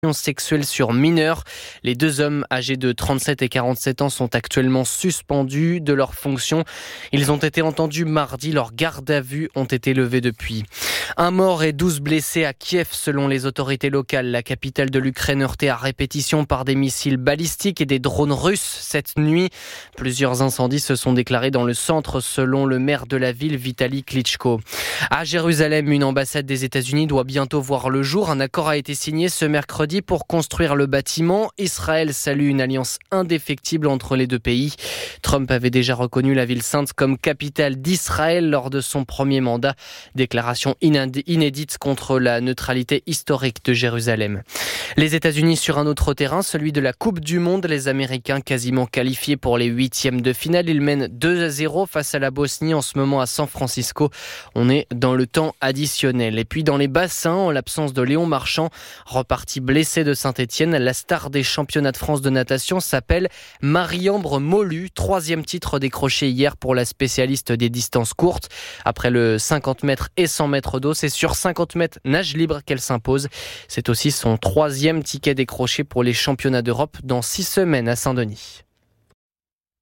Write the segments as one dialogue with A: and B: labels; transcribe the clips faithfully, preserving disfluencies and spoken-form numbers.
A: sexuelle sur mineurs. Les deux hommes âgés de trente-sept et quarante-sept ans sont actuellement suspendus de leurs fonctions. Ils ont été entendus mardi, leurs gardes à vue ont été levées depuis. Un mort et douze blessés à Kiev selon les autorités locales. La capitale de l'Ukraine heurtée à répétition par des missiles balistiques et des drones russes cette nuit. Plusieurs incendies se sont déclarés dans le centre selon le maire de la ville, Vitali Klitschko. À Jérusalem, une ambassade des États-Unis doit bientôt voir le jour. Un accord a été signé ce mercredi pour construire le bâtiment. Israël salue une alliance indéfectible entre les deux pays. Trump avait déjà reconnu la ville sainte comme capitale d'Israël lors de son premier mandat. Déclaration inédite contre la neutralité historique de Jérusalem. Les États-Unis sur un autre terrain, celui de la Coupe du Monde. Les Américains quasiment qualifiés pour les huitièmes de finale. Ils mènent deux à zéro face à la Bosnie en ce moment à San Francisco. On est dans le temps additionnel. Et puis dans les bassins, en l'absence de Léon Marchand, reparti blessé de Saint-Etienne, la star des championnats de France de natation s'appelle Marie-Ambre Molu. Troisième titre décroché hier pour la spécialiste des distances courtes. Après le cinquante mètres et cent mètres d'eau, c'est sur cinquante mètres nage libre qu'elle s'impose. C'est aussi son troisième ticket décroché pour les championnats d'Europe dans six semaines à Saint-Denis.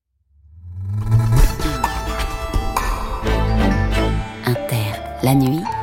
B: Inter, la nuit.